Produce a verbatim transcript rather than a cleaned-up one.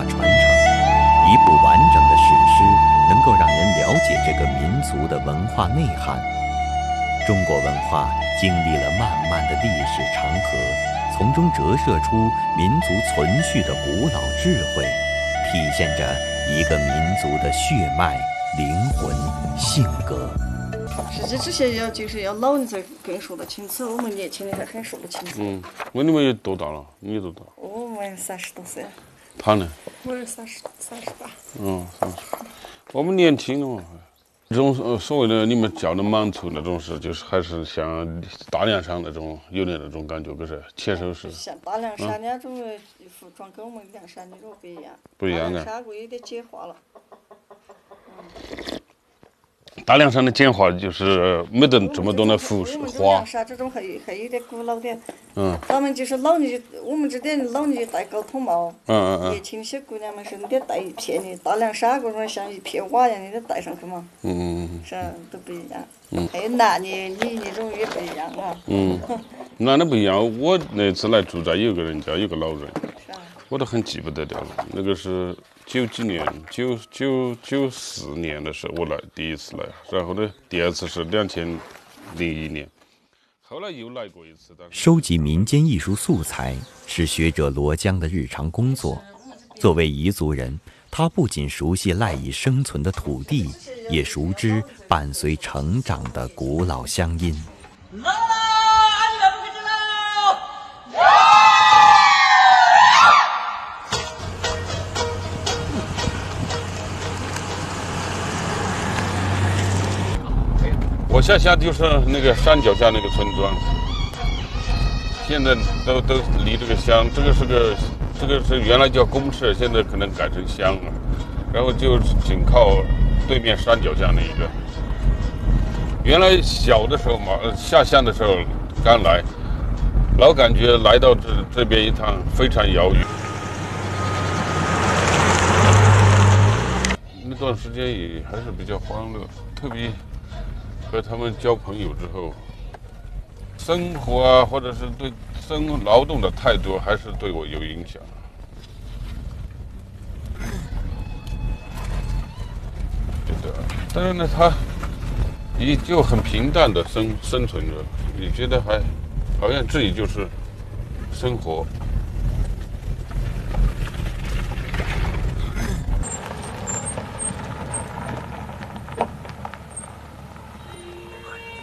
传承。一部完整的史诗能够让人了解这个民族的文化内涵。中国文化经历了漫漫的历史长河，从中折射出民族存续的古老智慧，体现着一个民族的血脉、灵魂、性格。 实际这些要就是要老人才更说得清楚，我们年轻人还很说不清楚。 嗯，问你们有多大了？你多大？ 我们三十多岁。 他呢？ 我也三十三十八。 嗯，三十。我们年轻了嘛。这种呃所谓的你们叫的满族那种是，就是还是像大凉山那种有点那种感觉，可是切手是。 像大凉山那种服装跟我们凉山那种不一样。 不一样的。 大凉山我有点简化了。 嗯。大凉山的简化就是没得这么多的服饰花。 凉山这种还有还有点古老点。 嗯。 咱们就是老年，我们这点老年戴高筒帽。 嗯嗯嗯。 年轻些姑娘们是你得戴一片的，大凉山这种像一片瓦一样，你得戴上去嘛。 嗯嗯嗯。是都不一样。 嗯。 还有男的、女的这种也不一样啊。 嗯。男的不一样，我那次来住在有个人家，有个老人。 是啊。 我都很记不得掉了，那个是九几年，九九九四年的时候我来第一次来，然后呢，第二次是两千零一年，后来又来过一次。 收集民间艺术素材是学者罗江的日常工作。作为彝族人，他不仅熟悉赖以生存的土地，也熟知伴随成长的古老乡音。 我下下就是那个山脚下那个村庄，现在都都离这个乡，这个是个这个是原来叫公社，现在可能改成乡了，然后就紧靠对面山脚下那一个。原来小的时候嘛，下乡的时候刚来，老感觉来到这这边一趟非常遥远。那段时间也还是比较欢乐，特别。和他们交朋友之后，生活啊，或者是对生劳动的态度，还是对我有影响。对的，但是呢，他也就很平淡的生生存着，你觉得还好像自己就是生活。